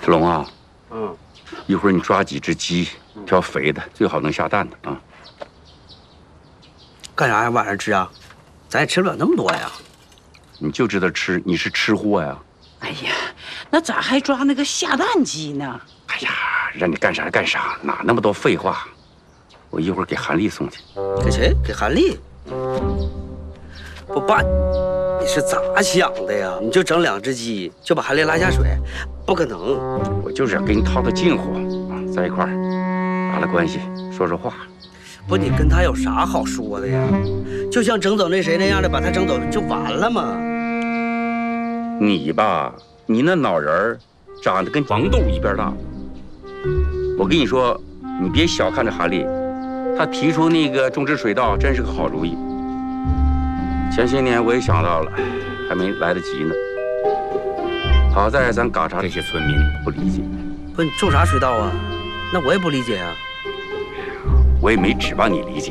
子龙啊，一会儿你抓几只鸡，挑肥的，最好能下蛋的啊。 干啥呀？晚上吃啊？咱也吃不了那么多呀。 你就知道吃，你是吃货呀。 哎呀，那咋还抓那个下蛋鸡呢？ 哎呀，让你干啥干啥，哪那么多废话？我一会儿给韩丽送去。 给谁？给韩丽？不，爸，你是咋想的呀？你就整2只鸡，就把韩丽拉下水？不可能！ 我就是要给你套套近乎啊，在一块儿打了关系，说说话。 不，你跟他有啥好说的呀？就像整走那谁那样的，把他整走就完了吗？ 你吧，你那脑仁儿长得跟黄豆一边大。我跟你说，你别小看这韩丽，她提出那个种植水稻真是个好主意。前些年我也想到了，还没来得及呢。好在咱嘎查这些村民不理解。 不，你种啥水稻啊？那我也不理解啊。 我也没指望你理解。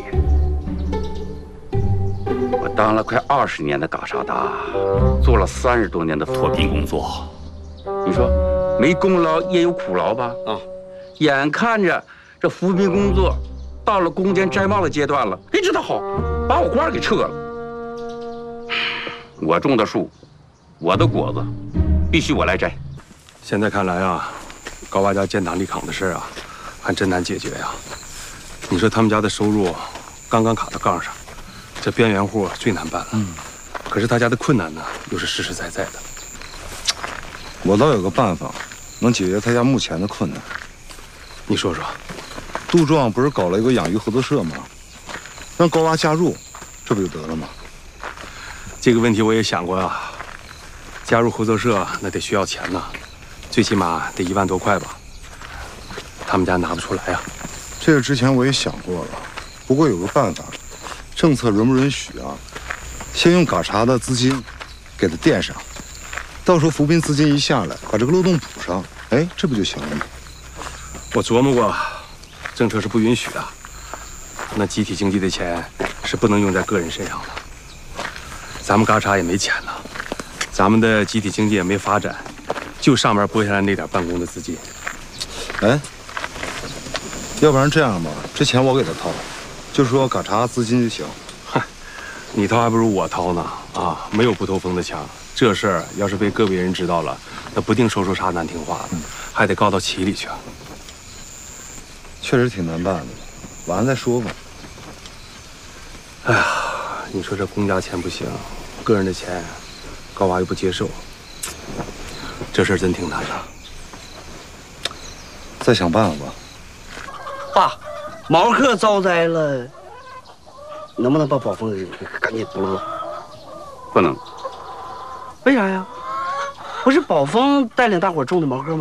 我当了快20年的嘎查达，做了30多年的脱贫工作。你说没功劳也有苦劳吧？啊，眼看着这扶贫工作到了攻坚摘帽的阶段了，谁知道好，把我官给撤了。我种的树，我的果子，必须我来摘。 现在看来啊，高娃家建塔立厂的事啊，还真难解决呀。你说他们家的收入刚刚卡到杠上，这边缘户最难办了。可是他家的困难呢，又是实实在在的。 我倒有个办法，能解决他家目前的困难。 你说说。 杜壮不是搞了一个养鱼合作社吗？让高娃加入，这不就得了吗？ 这个问题我也想过啊。加入合作社那得需要钱呐，最起码得1万多块吧。他们家拿不出来啊。 这个之前我也想过了，不过有个办法，政策允不允许啊？先用嘎查的资金给他垫上，到时候扶贫资金一下来，把这个漏洞补上，哎，这不就行了吗？ 我琢磨过，政策是不允许的。那集体经济的钱是不能用在个人身上的。咱们嘎查也没钱了，咱们的集体经济也没发展，就上面拨下来那点办公的资金。 哎，要不然这样吧，这钱我给他掏，就说嘎查资金就行。 嗨，你掏还不如我掏呢啊！没有不透风的墙。这事儿要是被个别人知道了，那不定说啥难听话的，还得告到企里去。 确实挺难办的，晚上再说吧。 哎呀，你说这公家钱不行，个人的钱，高娃又不接受，这事儿真挺难的。 再想办法吧。 爸，毛克遭灾了，能不能把宝凤赶紧捕了？ 不能。 为啥呀？不是宝丰带领大伙种的毛克吗？